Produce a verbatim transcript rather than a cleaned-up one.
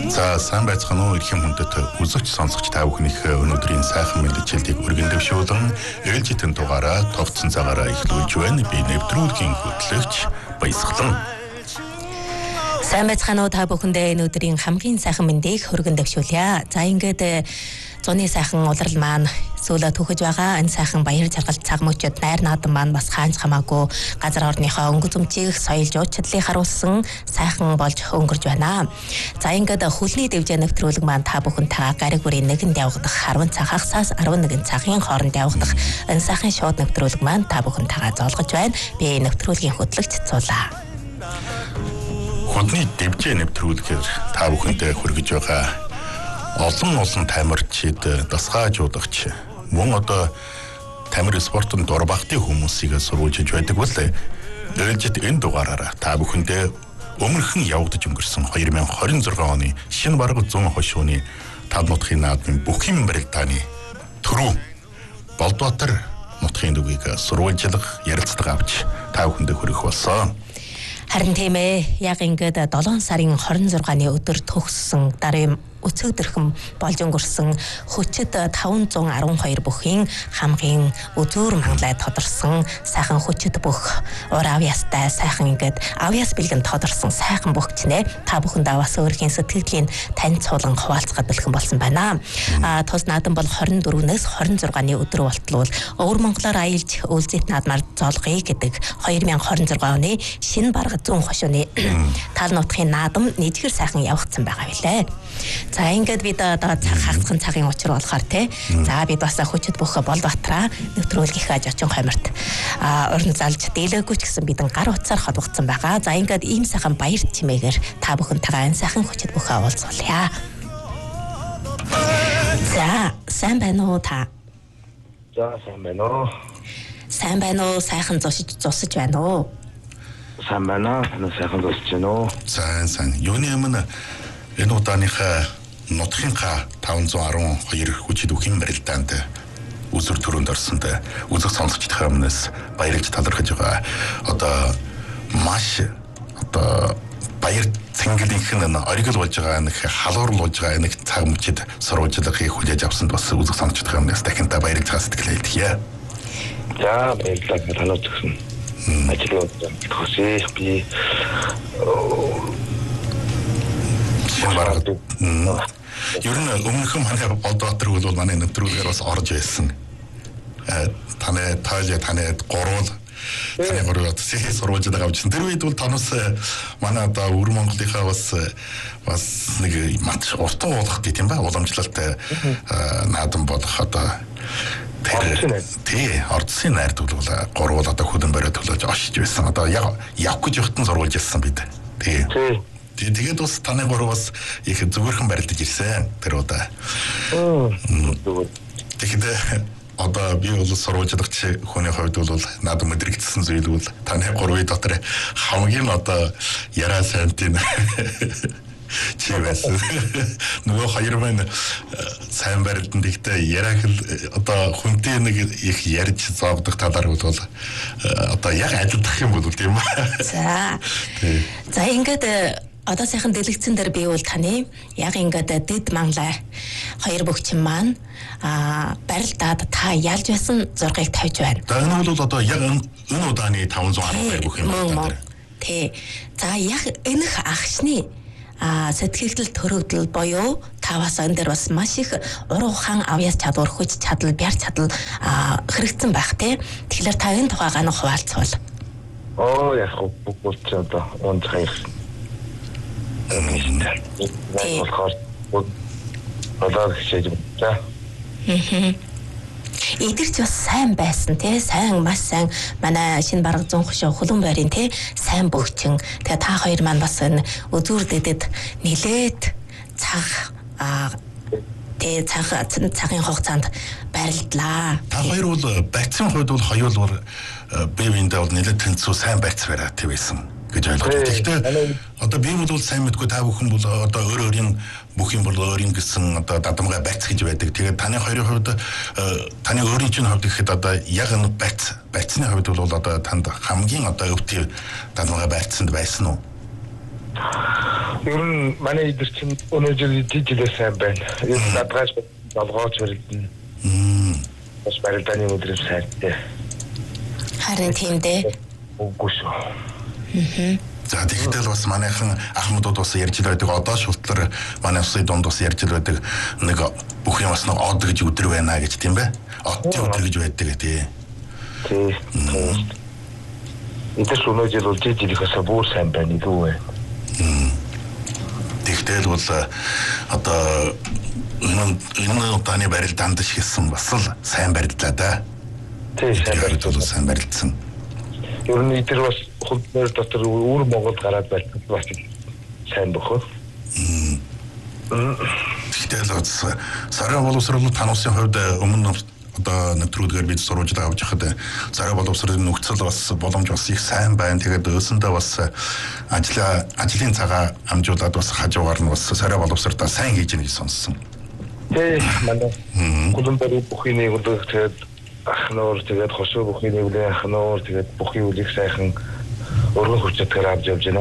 За сайн байцгаана уу эрхэм хүндэт үзэгч сонсогч та бүхнийх өнөөдрийн сайхан мэдээллийг өргөн дэвшүүлэн ээлжитэн дугаараа товцсон цагаараа эхлүүлж байна. Би нэвтрүүлгийн хөтлөгч Баясгалан. Сайн байцгаана уу та бүхэндээ өнөөдрийн хамгийн сайхан мэндийг өргөн дэвшүүлье. За ингээд зуны сайхан улирал маань сүүлөө түүхэж байгаа. Энэ сайхан баяр жаргал цаг мөчөд найр наадан маань бас хаанч хамаагүй газар орныхоо өнгө зэмжийг соёл жууч чадлыг харуулсан сайхан болж өнгөрж байна. За ингээд хөлний дэвжээ нэвтрүүлэг маань та бүхэнтэйгээ гариг бүрийн нэгэнд явагдах арван цаг хагасаас арван нэгэн цагийн хооронд явагдах энэ сайхан шууд нэвтрүүлэг маань та бүхэнтэйгээ зоолгож байна. Би нэвтрүүлгийн хөтлөгч Цулаа. Хөлний дэвжээ нэвтрүүлгээр та бүхэнтэй хүргэж байгаа олон олон тамирчид, дасгаажуудагч мөн одоо тамир спортын дурбагтын хүмүүсийг сурвалжиж байдаг бол ээлжид энэ дугаараараа та бүхэндээ өмнөхөн явагдаж өнгөрсөн две тысячи двадцать шесть оны шинэ бараг зүүн хошууны тал нутгийн наадмын бүхэн барилдааны түрүү Болдбаатар нутгийн дүгийг сурвалжлах ярилцлага авч та бүхэндээ хүргэх болсон. Харин тийм ээ, яг ингээд долоон сарын двадцать шестны өдөр төгссөн дарын өцөөдөрхөн болж өнгөрсөн хүчит таван зуун арван хоёр бүхийн хамгийн үзүүр мангалай тодорсон сайхан хүчит бүх ур авьяастай сайхан ингээд авьяас бэлгэн тодорсон сайхан бүхчнээ та бүхэндээ бас өөрхийн сэтгэлийн танилцуулан хуваалцахад бэлхэн болсон байна. А тус наадам бол двадцать дөрвөөс двадцать шестны өдөр болтол өвөр Монголоор аялж өлзийт наадмаар зоолгоё гэдэг две тысячи двадцать шесть оны шинэ бараг зүүн хошууны тал нутгийн наадам нэгдүгээр сайхан явагдсан байгаа билээ. За ингээд бид одоо цаг хагасхан цагийн учир болохоор те. За бид бас хүчит бүх Болбаатараа нэвтрүүлгийнхаа жочин хомирт а уран залж дийлээгүй ч гэсэн бидэн гар утсаар холбогдсон байгаа. За ингээд ийм сайхан баяр чимээгээр та бүхэнтэйгээ энэ сайхан хүчит бүхээ уулзуулъя. За сайн байна уу та? За сайн байна уу. Сайн байна уу? Сайхан зусж зусж байна уу? Сайн байна. Сайхан зусж байна уу? Сайн сайн. Юуны өмнө энэ удааныхаа нутгийнхаа таван зуун арван хоёр хүчит бүхэн барилдаанд үзүр төрөнд орсонд үзэх сонсогчдын өмнөөс баярлж талархаж байгаа. Одоо маш одоо баяр цэнгэлийнх нь оргил болж байгаа нэг халуурл болж байгаа нэг цаг мөчид сурвалжлагыг хүлээж авсанд бас үзэх сонсогчдын өмнөөс дахин та баярлж байгаа сэтгэлээ хэлье. За баярлалаа танаас өгсөн. Ажлууд төгсөе би бараг ер нь өмнөхөн манай Болдбаатар бол манай нэвтрүүлгээр бас орж байсан. Таны таажи таны гурвал таны гурвал сурвалж байгаа юм. Тэр үед бол танаас манай одоо өвөр Монголынхаа бас бас нэг матч уртан уулах тийм ба уламжлалтай наадам болох одоо тэр тий ордсын найрд бол гурвал одоо хөдөн бариад төлөж очиж байсан. Одоо яг явах гэж явахтан сурвалж ирсэн бид. Тий. Тэгээд бас таны гурав бас их зөвхөн барилдаж ирсэн тэр удаа. Тэгэхээр одоо би бол сурвалжлагч хүний хувьд бол надад мэдрэгдсэн зүйл бол таны гурвын дотор хамгийн одоо яраа сантин чи байсан. Нөгөө хоёр маань сайн барилдан дэгтэй яриаг л одоо хүнтэй нэг их ярьж зоогдох талаар бол одоо яг адилдах юм бол тийм ба. За. За ингээд одоо сайхан дэлгэцэн дээр би бол таны яг ингээд дэд мангалай хоёр бүхчин маань а барилдаад та ялж байсан зургийг тавьж байна. За энэ бол одоо яг энэ удааны таван зуун арван хоёр бүх юм байна. Тий. За яг энэх агшны а сэтгэл төрөвдөл боёо таваас энэ дээр бас маш их уруу хаан авьяас чадвар хүч чадал бяр чадал хэрэгцсэн байх тий. Тэгэхээр та энэ тухайгаа нэг хуваалцвал. Оо яг бүх ч одоо он цаях Тий. болохоор одоо хичээж байна. Хм. Идэрч бас сайн байсан тий, сайн маш сайн манай шинэ бараг зүүн хошоо хулан байрын тий сайн бөгчин. Тэгээ та хоёр маань бас энэ үзүүр дэдэд нилээд цаг аа тий цаг цагийн хугацаанд барилдлаа. Та хоёр бол байцсан хувьд бол хоёул бэвиндээ бол нилээд тэнцүү сайн байц бариа тий байсан гэж ойлгож. Гэхдээ одоо би бол сайн мэдгүй та бүхэн бол одоо өөр өөрийн бүх юм бол өөрийн гэсэн одоо дадамгай байц гэж байдаг. Тэгээд таны хоёрын хувьд таны өөрийн чинь хувьд гэхэд одоо яг энэ байц байцны хувьд бол одоо танд хамгийн одоо өвтгий дадамгай байцсанд байсан уу? Ер нь манай идэр чинь өнөө жил жилээ сайн байна. Энэ надгаас болгооч барилдана. Мм. Бас барилдааны өдрөөр сайнтай. Харин тийм дээ. Үгүй шүү. Аа. За тэгэхдээ л бас манайхан ахмадууд бас ярьж л байдаг. Одоо шултлаар манай усын донд бас ярьж л байдаг. Нэг бүх юм бас нэг од гэж өдөр байна гэж тийм бэ? Одын өдөр гэж байдаг тий. Тий. Идэр өнөө жил бол жилийнхээс бүр сайн байна илүү байна. Тэгэхдээ л бол одоо энэ энэ удааны барилдаанд шигсэн бас л сайн барилдаа да. Тий, сайн барилдаа сайн барилдсан. Ер нь идэр бас хөлбөр дотор өөр Монголд гараад байлтал бас сайн бохоо. Тэгтэл бас сарай боловсрол тануусын хувьд өмнө одоо нэвтрүүлгээр бид сурвалж авч байхад сарай боловсролын нөхцөл бас боломж бас их сайн байна. Тэгээд өсөндөө бас ажлаа ажлын цагаа амжуулаад бас хажуугаар нь бас сарай боловсролоо сайн хийж гэнэ гэж сонссон. Тий, манай гүлэмбэр бүхий нэгүүлэг тэгээд ахнуур тэгээд хошуу бүхий нэгүүлэг ахнуур тэгээд бүхий үлийг сайхан өргөн хүчтэй авч явж байна.